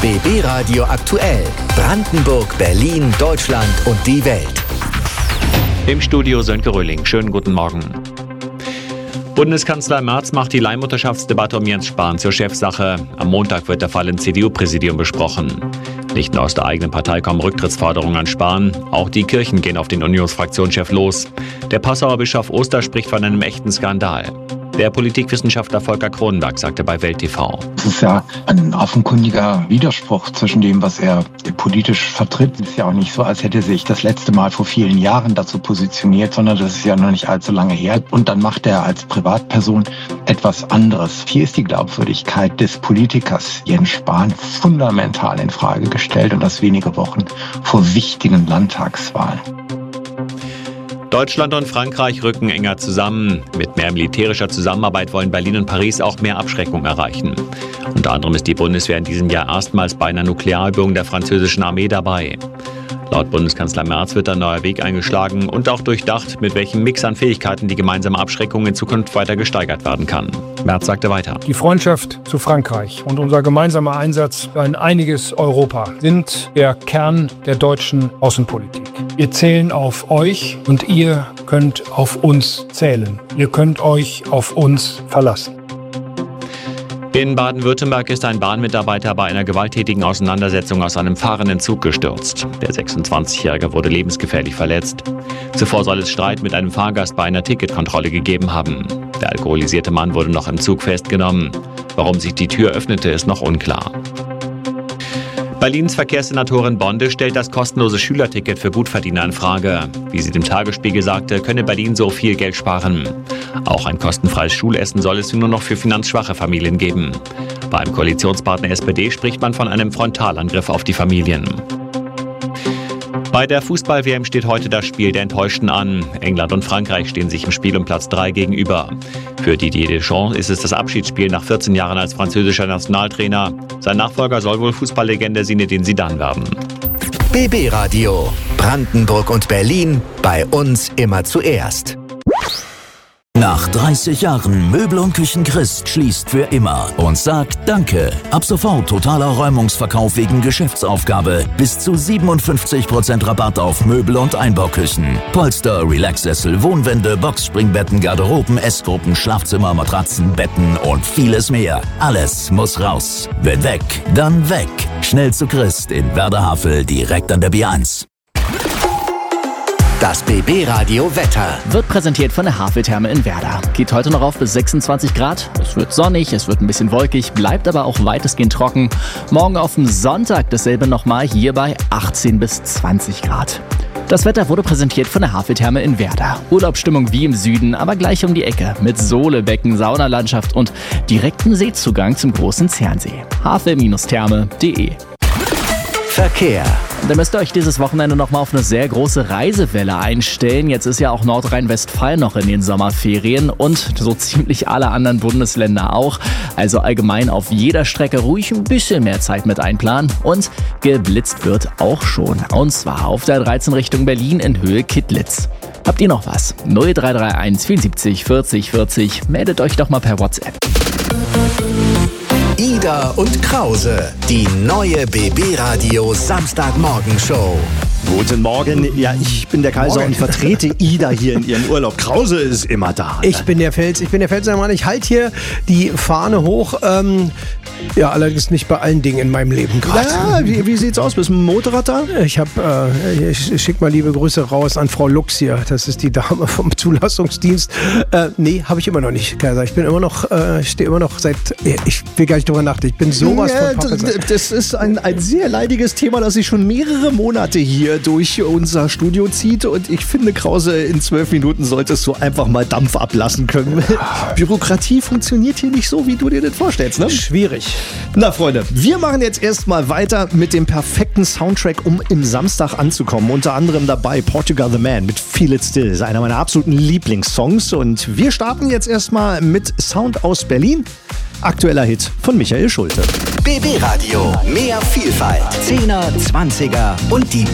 BB Radio aktuell. Brandenburg, Berlin, Deutschland und die Welt. Im Studio Sönke Röhling. Schönen guten Morgen. Bundeskanzler Merz macht die Leihmutterschaftsdebatte um Jens Spahn zur Chefsache. Am Montag wird der Fall im CDU-Präsidium besprochen. Nicht nur aus der eigenen Partei kommen Rücktrittsforderungen an Spahn, auch die Kirchen gehen auf den Unionsfraktionschef los. Der Passauer Bischof Oster spricht von einem echten Skandal. Der Politikwissenschaftler Volker Kronenberg sagte bei Welt TV: Es ist ja ein offenkundiger Widerspruch zwischen dem, was er politisch vertritt. Es ist ja auch nicht so, als hätte er sich das letzte Mal vor vielen Jahren dazu positioniert, sondern das ist ja noch nicht allzu lange her. Und dann macht er als Privatperson etwas anderes. Hier ist die Glaubwürdigkeit des Politikers Jens Spahn fundamental in Frage gestellt, und das wenige Wochen vor wichtigen Landtagswahlen. Deutschland und Frankreich rücken enger zusammen. Mit mehr militärischer Zusammenarbeit wollen Berlin und Paris auch mehr Abschreckung erreichen. Unter anderem ist die Bundeswehr in diesem Jahr erstmals bei einer Nuklearübung der französischen Armee dabei. Laut Bundeskanzler Merz wird ein neuer Weg eingeschlagen und auch durchdacht, mit welchem Mix an Fähigkeiten die gemeinsame Abschreckung in Zukunft weiter gesteigert werden kann. Merz sagte weiter: Die Freundschaft zu Frankreich und unser gemeinsamer Einsatz für ein einiges Europa sind der Kern der deutschen Außenpolitik. Wir zählen auf euch und ihr könnt auf uns zählen. Ihr könnt euch auf uns verlassen. In Baden-Württemberg ist ein Bahnmitarbeiter bei einer gewalttätigen Auseinandersetzung aus einem fahrenden Zug gestürzt. Der 26-Jährige wurde lebensgefährlich verletzt. Zuvor soll es Streit mit einem Fahrgast bei einer Ticketkontrolle gegeben haben. Der alkoholisierte Mann wurde noch im Zug festgenommen. Warum sich die Tür öffnete, ist noch unklar. Berlins Verkehrssenatorin Bonde stellt das kostenlose Schülerticket für Gutverdiener in Frage. Wie sie dem Tagesspiegel sagte, könne Berlin so viel Geld sparen. Auch ein kostenfreies Schulessen soll es nur noch für finanzschwache Familien geben. Beim Koalitionspartner SPD spricht man von einem Frontalangriff auf die Familien. Bei der Fußball-WM steht heute das Spiel der Enttäuschten an. England und Frankreich stehen sich im Spiel um Platz 3 gegenüber. Für Didier Deschamps ist es das Abschiedsspiel nach 14 Jahren als französischer Nationaltrainer. Sein Nachfolger soll wohl Fußballlegende Zinedine Zidane werden. BB Radio. Brandenburg und Berlin. Bei uns immer zuerst. Nach 30 Jahren Möbel und Küchen Christ schließt für immer und sagt Danke. Ab sofort totaler Räumungsverkauf wegen Geschäftsaufgabe. Bis zu 57% Rabatt auf Möbel und Einbauküchen. Polster, Relaxsessel, Wohnwände, Boxspringbetten, Garderoben, Essgruppen, Schlafzimmer, Matratzen, Betten und vieles mehr. Alles muss raus. Wenn weg, dann weg. Schnell zu Christ in Werder-Havel, direkt an der B1. Das BB Radio Wetter wird präsentiert von der Haveltherme in Werder. Geht heute noch auf bis 26 Grad. Es wird sonnig, es wird ein bisschen wolkig, bleibt aber auch weitestgehend trocken. Morgen auf dem Sonntag dasselbe nochmal, hier bei 18 bis 20 Grad. Das Wetter wurde präsentiert von der Haveltherme in Werder. Urlaubsstimmung wie im Süden, aber gleich um die Ecke. Mit Sohlebecken, Saunalandschaft und direktem Seezugang zum großen Zernsee. havel-therme.de. Verkehr. Da müsst ihr euch dieses Wochenende nochmal auf eine sehr große Reisewelle einstellen. Jetzt ist ja auch Nordrhein-Westfalen noch in den Sommerferien und so ziemlich alle anderen Bundesländer auch. Also allgemein auf jeder Strecke ruhig ein bisschen mehr Zeit mit einplanen. Und geblitzt wird auch schon. Und zwar auf der 13 Richtung Berlin in Höhe Kittlitz. Habt ihr noch was? 0331 74 40 40. Meldet euch doch mal per WhatsApp. Ida und Krause, die neue BB Radio Samstagmorgenshow. Guten Morgen, ja, ich bin der Kaiser und vertrete Ida hier in ihrem Urlaub. Krause ist immer da. Ich bin der Fels, Mann. Ich halte hier die Fahne hoch. Ja, allerdings nicht bei allen Dingen in meinem Leben gerade. Ja, wie sieht's aus? Bist du ein Motorrad da? Ich schicke mal liebe Grüße raus an Frau Lux hier. Das ist die Dame vom Zulassungsdienst. Nee, habe ich immer noch nicht, Kaiser. Ich bin immer noch, stehe immer noch seit, ich will gar nicht drüber nachdenken. Ich bin sowas von Pappe. Das ist ein sehr leidiges Thema, das sich schon mehrere Monate hier durch unser Studio zieht. Und ich finde, Krause, in 12 Minuten solltest du einfach mal Dampf ablassen können. Bürokratie funktioniert hier nicht so, wie du dir das vorstellst, ne? Schwierig. Na, Freunde, wir machen jetzt erstmal weiter mit dem perfekten Soundtrack, um im Samstag anzukommen. Unter anderem dabei Portugal the Man mit Feel It Still. Ist einer meiner absoluten Lieblingssongs. Und wir starten jetzt erstmal mit Sound aus Berlin. Aktueller Hit von Michael Schulte. BB Radio, mehr Vielfalt. 10er, 20er und die